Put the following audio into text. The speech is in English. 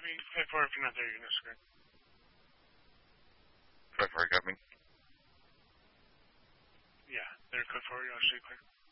me. Play for if you're not there, you're going to screen. Code 4, you got me? Yeah, there, code 4, you want to stay clear?